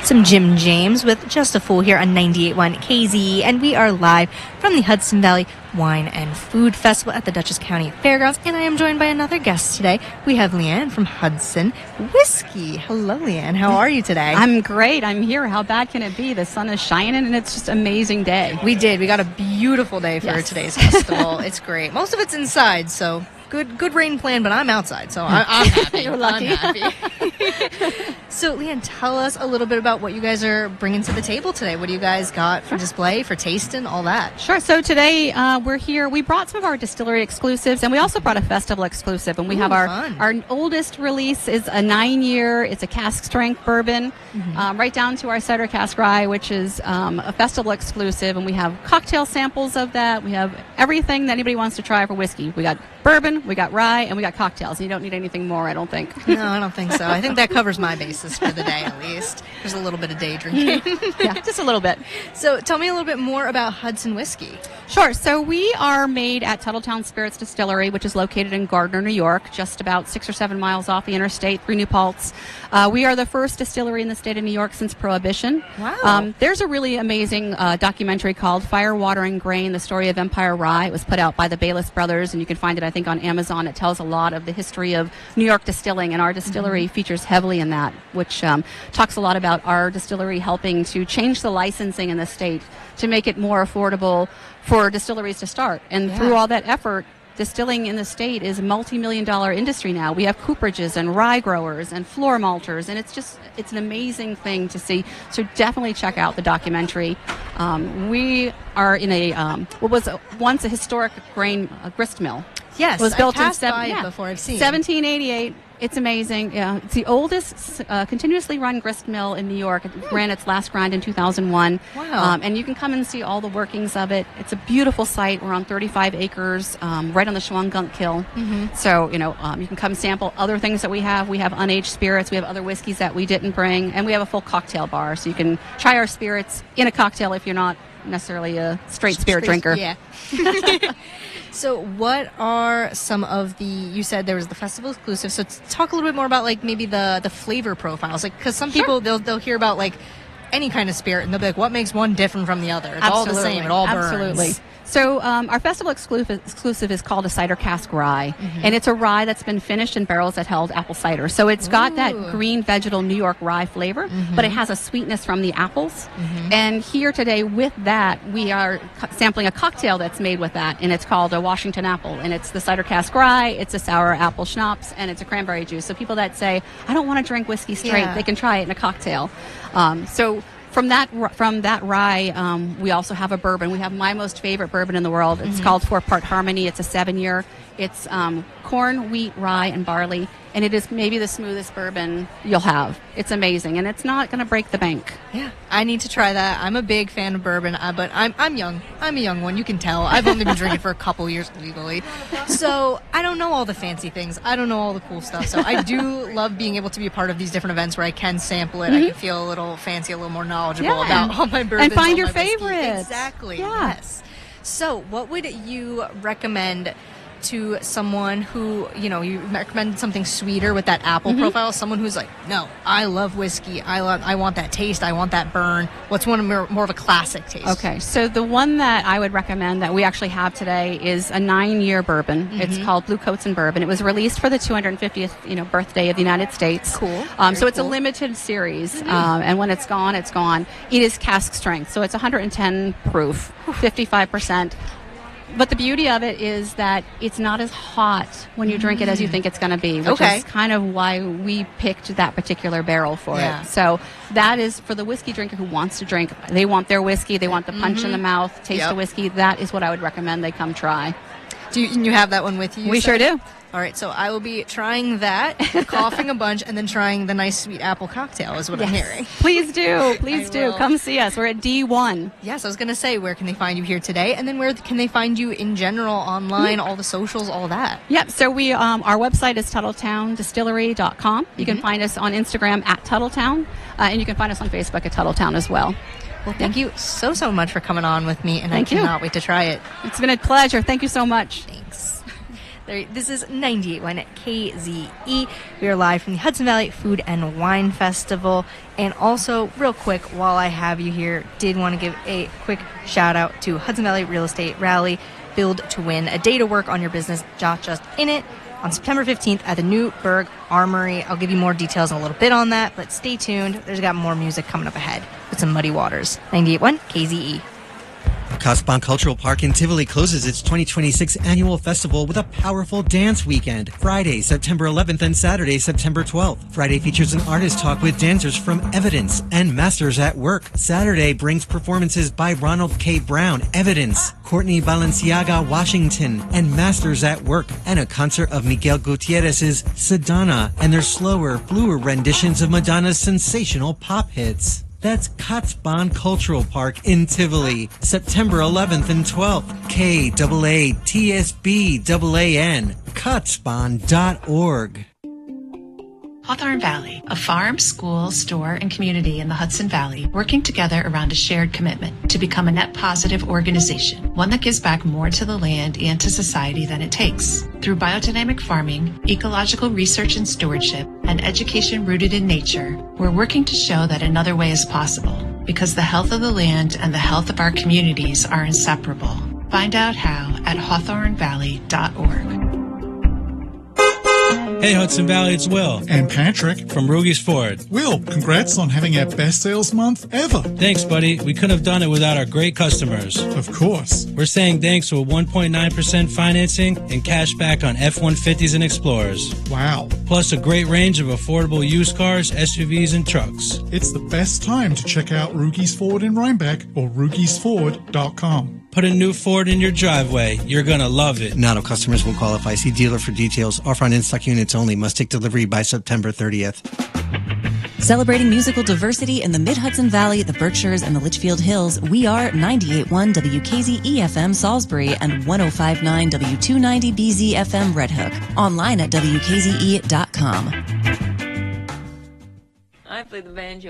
Some Jim James with Just a Fool here on 98.1 KZ, and we are live from the Hudson Valley Wine and Food Festival at the Dutchess County Fairgrounds, and I am joined by another guest today. We have Leanne from Hudson Whiskey. Hello, Leanne. How are you today? I'm great. I'm here. How bad can it be? The sun is shining, and it's just an amazing day. We got a beautiful day for today's festival. It's great. Most of it's inside, so good rain plan, but I'm outside, so I'm happy. You're lucky. I'm happy. So, Leanne, tell us a little bit about what you guys are bringing to the table today. What do you guys got for display, for tasting, all that? Sure. So today we're here. We brought some of our distillery exclusives, and we also brought a festival exclusive. And we have our oldest release is a 9-year. It's a cask strength bourbon, right down to our cider cask rye, which is a festival exclusive. And we have cocktail samples of that. We have everything that anybody wants to try for whiskey. We got bourbon, we got rye, and we got cocktails. And you don't need anything more, I don't think. No, I don't think so. I think that covers my basis for the day, at least. There's a little bit of day drinking. Yeah, just a little bit. So tell me a little bit more about Hudson Whiskey. Sure. So we are made at Tuttletown Spirits Distillery, which is located in Gardner, New York, just about 6 or 7 miles off the interstate, 3 New Paltz. We are the first distillery in the state of New York since Prohibition. Wow. There's a really amazing documentary called Fire, Water, and Grain, the story of Empire Rye. It was put out by the Bayless brothers, and you can find it, I think, on Amazon. It tells a lot of the history of New York distilling, and our distillery features heavily in that, which talks a lot about our distillery helping to change the licensing in the state to make it more affordable for distilleries to start. And through all that effort, distilling in the state is a multi-million-dollar industry now. We have cooperages and rye growers and floor malters, and it's an amazing thing to see. So definitely check out the documentary. We are in a what was once a historic grain grist mill. Yes, it was built I've passed by it before. I've seen 1788. It's amazing. Yeah, it's the oldest continuously run grist mill in New York. It ran its last grind in 2001. Wow. And you can come and see all the workings of it. It's a beautiful site. We're on 35 acres, right on the Shawangunk Kill. So, you can come sample other things that we have. We have unaged spirits. We have other whiskeys that we didn't bring. And we have a full cocktail bar. So you can try our spirits in a cocktail if you're not necessarily a straight spirit drinker. Yeah. So what are some of you said there was the festival exclusive, so talk a little bit more about maybe the flavor profiles, because some people they'll hear about any kind of spirit and they'll be like, what makes one different from the other? It's all the same, it all burns. Absolutely. So our festival exclusive is called a cider cask rye, and it's a rye that's been finished in barrels that held apple cider. So it's got that green vegetal New York rye flavor, but it has a sweetness from the apples. And here today with that, we are sampling a cocktail that's made with that, and it's called a Washington apple. And it's the cider cask rye, it's a sour apple schnapps, and it's a cranberry juice. So people that say, I don't want to drink whiskey straight, they can try it in a cocktail. From that rye, we also have a bourbon. We have my most favorite bourbon in the world. It's called 4-Part Harmony. It's a 7-year. It's corn, wheat, rye, and barley, and it is maybe the smoothest bourbon you'll have. It's amazing, and it's not going to break the bank. Yeah, I need to try that. I'm a big fan of bourbon, but I'm young. I'm a young one. You can tell. I've only been drinking for a couple years legally, so I don't know all the fancy things. I don't know all the cool stuff. So I do love being able to be a part of these different events where I can sample it. I can feel a little fancy, a little more knowledgeable about all my bourbons and find your favorites. favorites. Exactly. Yeah. Yes. So, what would you recommend to someone who, you recommend something sweeter with that apple profile, someone who's like, no, I love whiskey, I want that taste, I want that burn. What's one more of a classic taste? Okay, so the one that I would recommend that we actually have today is a 9-year bourbon. It's called Blue Coats and Bourbon. It was released for the 250th birthday of the United States. Cool. So it's a limited series, and when it's gone, it's gone. It is cask strength, so it's 110 proof, 55%. But the beauty of it is that it's not as hot when you drink it as you think it's going to be, which is kind of why we picked that particular barrel for it. So that is for the whiskey drinker who wants to drink. They want their whiskey. They want the punch in the mouth, taste of whiskey. That is what I would recommend they come try. Do you have that one with you? We sure do. All right, so I will be trying that, coughing a bunch, and then trying the nice sweet apple cocktail is what I'm hearing. Please do. Please do. Come see us. We're at D1. Yes, I was going to say, where can they find you here today? And then where can they find you in general, online, all the socials, all that? Yep. So we our website is Tuttletowndistillery.com. You can find us on Instagram at Tuttletown, and you can find us on Facebook at Tuttletown as well. Well, thank you so much for coming on with me, and I cannot wait to try it. It's been a pleasure. Thank you so much. Thanks. This is 98.1 KZE. We are live from the Hudson Valley Food and Wine Festival. And also, real quick, while I have you here, did want to give a quick shout out to Hudson Valley Real Estate Rally, Build to Win, a day to work on your business, not just in it, on September 15th at the Newburgh Armory. I'll give you more details in a little bit on that, but stay tuned. There's got more music coming up ahead with some Muddy Waters. 98.1 KZE. Casaubon Cultural Park in Tivoli closes its 2026 annual festival with a powerful dance weekend. Friday, September 11th and Saturday, September 12th. Friday features an artist talk with dancers from Evidence and Masters at Work. Saturday brings performances by Ronald K. Brown, Evidence, Courtney Balenciaga, Washington, and Masters at Work, and a concert of Miguel Gutierrez's Sedona and their slower, bluer renditions of Madonna's sensational pop hits. That's Casaubon Cultural Park in Tivoli, September 11th and 12th. KAATSBAAN, Casaubon.org. Hawthorne Valley, a farm, school, store, and community in the Hudson Valley working together around a shared commitment to become a net positive organization, one that gives back more to the land and to society than it takes. Through biodynamic farming, ecological research and stewardship, and education rooted in nature, we're working to show that another way is possible, because the health of the land and the health of our communities are inseparable. Find out how at hawthornevalley.org. Hey Hudson Valley, it's Will. And Patrick. From Rugy's Ford. Will, congrats on having our best sales month ever. Thanks, buddy. We couldn't have done it without our great customers. Of course. We're saying thanks to a 1.9% financing and cash back on F-150s and Explorers. Wow. Plus a great range of affordable used cars, SUVs, and trucks. It's the best time to check out Rugy's Ford in Rhinebeck or rugiesford.com. Put a new Ford in your driveway. You're going to love it. Not all customers will qualify. See dealer for details. Offer on in-stock units only. Must take delivery by September 30th. Celebrating musical diversity in the Mid-Hudson Valley, the Berkshires, and the Litchfield Hills, we are 98.1 WKZE-FM Salisbury and 105.9 W290BZ-FM Red Hook. Online at WKZE.com. I play the banjo.